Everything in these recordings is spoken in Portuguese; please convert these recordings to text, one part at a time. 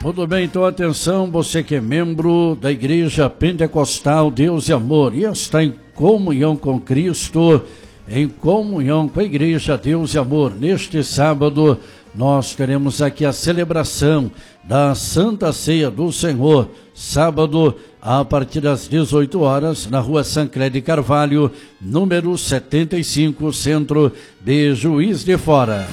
Muito bem, então atenção, você que é membro da Igreja Pentecostal Deus e Amor e está em comunhão com Cristo, em comunhão com a Igreja Deus e Amor. Neste sábado nós teremos aqui a celebração da Santa Ceia do Senhor, sábado a partir das 18 horas, na rua Sancler de Carvalho, número 75, centro de Juiz de Fora.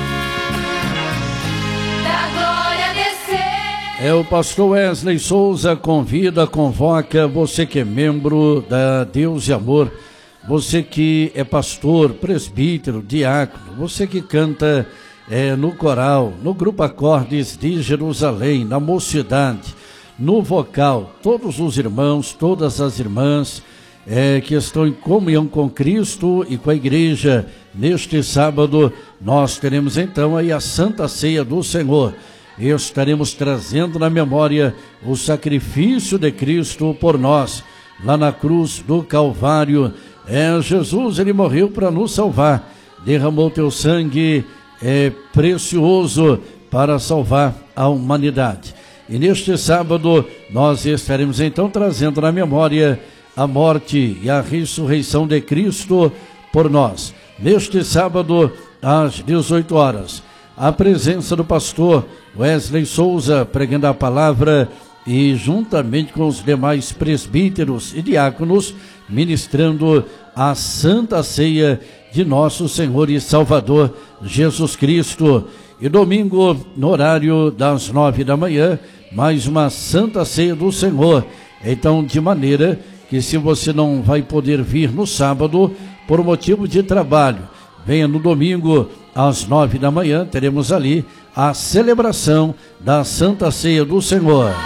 O pastor Wesley Souza convoca você que é membro da Deus e Amor, você que é pastor, presbítero, diácono, você que canta no coral, no grupo Acordes de Jerusalém, na mocidade, no vocal, todos os irmãos, todas as irmãs que estão em comunhão com Cristo e com a igreja. Neste sábado nós teremos então aí a Santa Ceia do Senhor. Estaremos trazendo na memória o sacrifício de Cristo por nós, lá na cruz do Calvário. Jesus, ele morreu para nos salvar, derramou teu sangue precioso para salvar a humanidade. E neste sábado nós estaremos então trazendo na memória a morte e a ressurreição de Cristo por nós. Neste sábado, às 18 horas, a presença do pastor Wesley Souza pregando a palavra e juntamente com os demais presbíteros e diáconos ministrando a Santa Ceia de nosso Senhor e Salvador Jesus Cristo. E domingo, no horário das 9 da manhã, mais uma Santa Ceia do Senhor. Então, de maneira que se você não vai poder vir no sábado por motivo de trabalho, venha no domingo às 9 da manhã, teremos ali a celebração da Santa Ceia do Senhor.